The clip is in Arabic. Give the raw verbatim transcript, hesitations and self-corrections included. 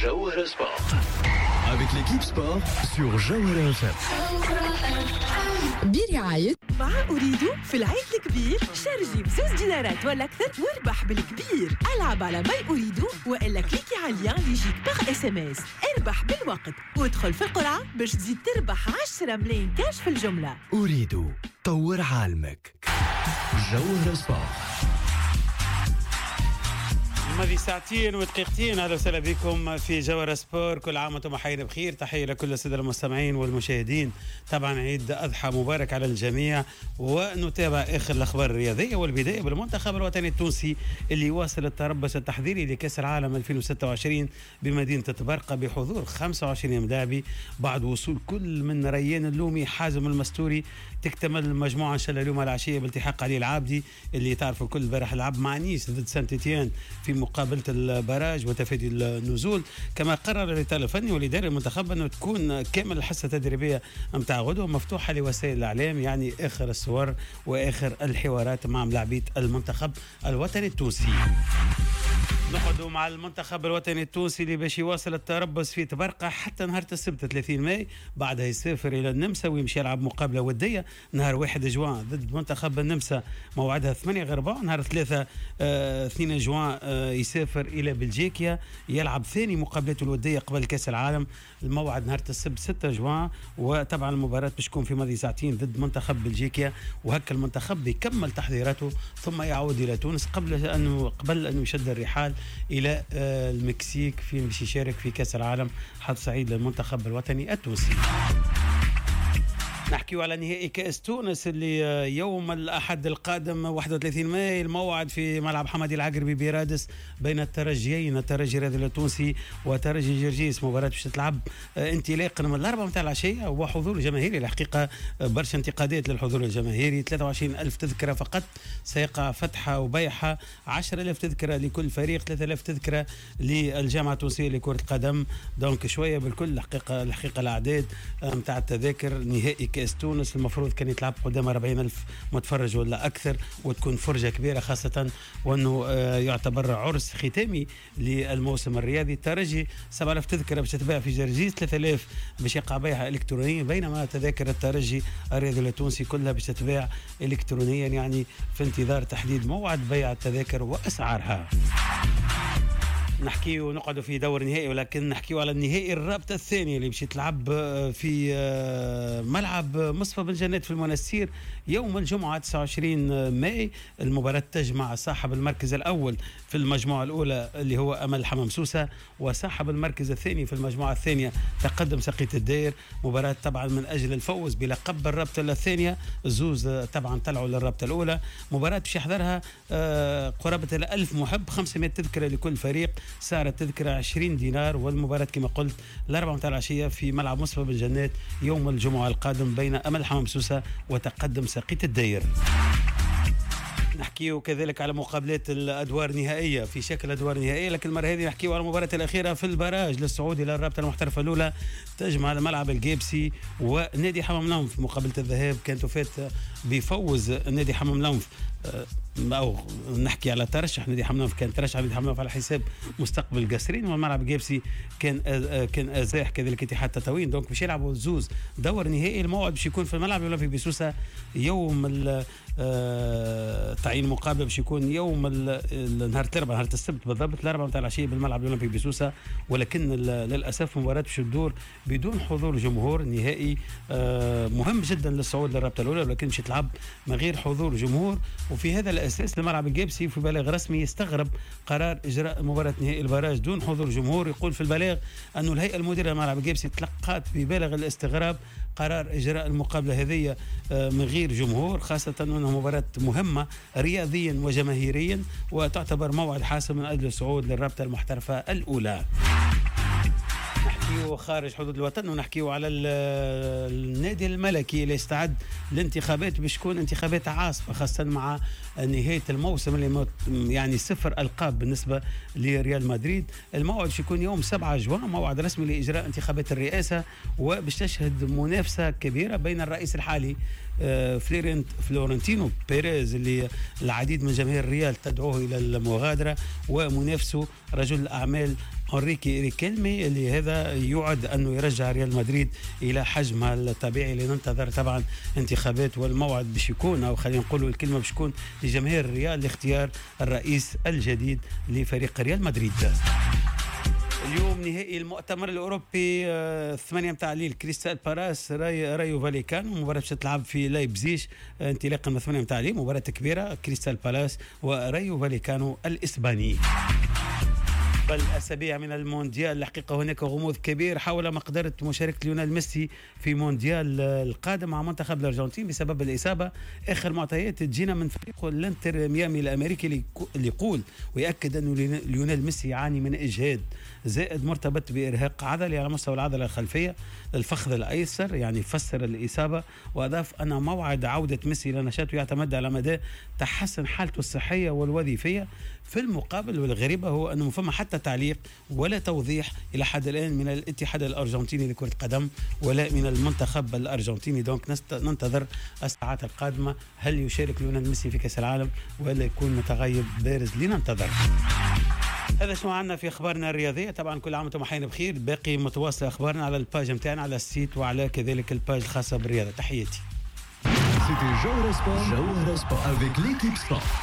Jawhara Sport. Avec l'équipe sport sur Jawhara F M. برعاية مع أريدو في العيد الكبير شارجي بزوز دينارات ولا أكثر واربح بالكبير. ألعب على ماي أريدو وإلا كليكي على اللين اللي يجيك باغ اس ام اس. اربح بالوقت وادخل في القرعة باش تزيد تربح عشرة ملايين كاش في الجملة. أريدو طور عالمك. جوهرة سبورت. ماضي ساعتين ودقيقتين. اهلا وسهلا بكم في جوهرة سبور. كل عام وانتم حيين بخير. تحيه لكل الساده المستمعين والمشاهدين. طبعا عيد اضحى مبارك على الجميع، ونتابع اخر الاخبار الرياضيه، والبدايه بالمنتخب الوطني التونسي اللي يواصل التربص التحضيري لكاس العالم ألفين وستة وعشرين بمدينه تبرقه بحضور خمسة وعشرين لاعبي بعد وصول كل من ريان اللومي حازم المستوري. تكتمل المجموعه ان شاء الله اليوم العشيه بالتحاق علي العابدي اللي تعرفوا الكل البارح لعب مع نيس ضد سانت تيتيان في مقابله البراج وتفادي النزول. كما قرر الإطار الفني والاداري المنتخب انه تكون كامل الحصه التدريبيه نتاع غدوه مفتوحه لوسائل الاعلام، يعني اخر الصور واخر الحوارات مع ملاعبيه المنتخب الوطني التونسي. نقعدوا مع المنتخب الوطني التونسي اللي باش يواصل التربص في تبرقه حتى نهار السبت ثلاثين ماي، بعدها يسافر الى النمسا ويمشي يلعب مقابله وديه نهار واحد جوان ضد منتخب النمسا، موعدها ثمانية غرباء. نهار ثلاثة آه اثنين جوان آه يسافر الى بلجيكا يلعب ثاني مقابلته الوديه قبل كاس العالم. الموعد نهار السبت ستة جوان، وطبعا المباراه باش تكون في ماضي ساعتين ضد منتخب بلجيكا، وهكا المنتخب يكمل تحضيراته ثم يعود الى تونس قبل انه قبل انه يشد الرحال الى المكسيك في باش يشارك في كاس العالم. حظ سعيد للمنتخب الوطني التونسي. نحكيو على نهائي كأس تونس اللي يوم الأحد القادم واحد وثلاثين ماي، الموعد في ملعب حمادي العقربي بيرادس بين الترجيين، الترجي الرياضي التونسي وترجي جرجيس. مباراة باش تلعب انطلاقا من الأربعة متاع العشية، وحضور جماهيري الحقيقة برشا انتقادات للحضور الجماهيري. ثلاثة وعشرين ألف تذكرة فقط، سيقع فتحة وبيحة. عشرة آلاف تذكرة لكل فريق، ثلاثة آلاف تذكرة للجامعة التونسية لكرة القدم. دونك شوية بالكل الحقيقة الحقيقة الأعداد متاع التذاكر. نهائي كأس تونس المفروض كان يتلعب قدام أربعين ألف متفرج ولا أكثر، وتكون فرجة كبيرة، خاصة وأنه يعتبر عرس ختامي للموسم الرياضي. الترجي سبعة آلاف تذكرة باش تتباع في جرجيس، ثلاثة آلاف باش يقع بيعها إلكترونيا، بينما تذاكر الترجي الرياضي التونسي كلها باش تتباع إلكترونيا، يعني في انتظار تحديد موعد بيع التذاكر وأسعارها. نحكي ونقعد في دور نهائي، ولكن نحكي على النهائي الرابطة الثانية اللي باش تلعب في ملعب مصفى بن جنات في المنستير يوم الجمعة تسعة وعشرين ماي. المباراة تجمع صاحب المركز الأول في المجموعة الأولى اللي هو أمل حمام سوسة، وصاحب المركز الثاني في المجموعة الثانية تقدم سقية الدير. مباراة طبعا من أجل الفوز بلقب الرابطة الثانية، الزوز طبعا طلعوا للرابطة الأولى. مباراة باش يحضرها قرابة الألف محب، خمسمائة تذكرة لكل فريق، سعر التذكرة عشرين دينار. والمباراة كما قلت الأربعة متاع العشية في ملعب مصفى بالجنات يوم الجمعة القادم بين أمل حمام سوسة وتقدم سقية الدير. نحكيه كذلك على مقابلات الادوار النهائيه في شكل ادوار نهائيه، لكن المره هذه نحكيه على المباراه الاخيره في البراج للصعود الى الرابطه المحترفه الاولى، تجمع الملعب الجيبسي ونادي حمام لنف. مقابله الذهاب كانت تفات بفوز نادي حمام لنف، او نحكي على ترشح نادي حمام لنف، كان ترشح نادي حمام لنف على حساب مستقبل قصرين، والملعب الجيبسي كان كان ازاح كذلك اتحاد تطاوين. دونك باش يلعبوا زوز دور نهائي. الموعد باش يكون في الملعب الاولمبي بسوسه يوم تعيين مقابله باش يكون يوم النهار الاربعاء نهار السبت بالضبط الاربعاء نتاع العشيه بالملعب الاولمبي بسوسه، ولكن للاسف مباراه باش تدور بدون حضور جمهور. نهائي مهم جدا للصعود للرابطه الاولى، ولكن باش تلعب من غير حضور جمهور. وفي هذا الاساس الملعب الجيبسي في بلاغ رسمي يستغرب قرار اجراء مباراه نهائي البراج دون حضور جمهور. يقول في البلاغ انه الهيئه المديره للملعب الجيبسي تلقت ببالغ الاستغراب قرار اجراء المقابله هذه من غير جمهور، خاصه انها مباراه مهمه رياضيا وجماهيريا، وتعتبر موعد حاسم من اجل الصعود للرابطه المحترفه الاولى. نحكيو خارج حدود الوطن ونحكيو على النادي الملكي اللي يستعد للانتخابات باش تكون انتخابات عاصفه خاصه مع نهايه الموسم اللي يعني صفر القاب بالنسبه لريال مدريد. الموعد باش يكون يوم سبعة جوان، موعد رسمي لاجراء انتخابات الرئاسه، وباش تشهد منافسه كبيره بين الرئيس الحالي فلورنتينو بيريز اللي العديد من جماهير الريال تدعوه الى المغادره، ومنافسه رجل الاعمال أنريكي ريكيلمي اللي هذا يعد أنه يرجع ريال مدريد إلى حجمها الطبيعي. لننتظر طبعا انتخابات، والموعد باش يكون أو خلينا نقولوا الكلمة باش تكون لجماهير الريال لاختيار الرئيس الجديد لفريق ريال مدريد. اليوم نهائي المؤتمر الأوروبي الثمانية متاع الليل، كريستال بالاس راي رايو فاليكانو، مباراة باش تلعب في لايبزيش انطلاقا من الثمانية متاع الليل، مباراة كبيرة كريستال بالاس ورايو فاليكانو الإسباني. الأسابيع من المونديال الحقيقة هناك غموض كبير حول مقدرة مشاركة ليونيل ميسي في مونديال القادم مع منتخب الأرجنتين بسبب الإصابة. آخر معطيات تجينا من فريق الانتر ميامي الأمريكي اللي يقول ويأكد أن ليونيل ميسي يعاني من إجهاد زائد مرتبط بإرهاق عضلي على مستوى العضلة الخلفية الفخذ الأيسر، يعني فسر الإصابة، وأضاف أن موعد عودة ميسي إلى نشاطه يعتمد على مدى تحسن حالته الصحية والوظيفية. في المقابل والغريبة هو أنه ما فما حتى تعليق ولا توضيح إلى حد الآن من الاتحاد الأرجنتيني لكرة القدم ولا من المنتخب الأرجنتيني. دونك ننتظر الساعات القادمة هل يشارك ليونيل ميسي في كأس العالم ولا يكون متغيب بارز، لننتظر. هذا شنو عندنا في اخبارنا الرياضيه. طبعا كل عام وانتم حين بخير، باقي متواصله اخبارنا على الباج نتاعنا على السيت وعلى كذلك الباج الخاصه بالرياضه. تحياتي. C'était Jawara Sport, Jawara Sport avec l'équipe sport.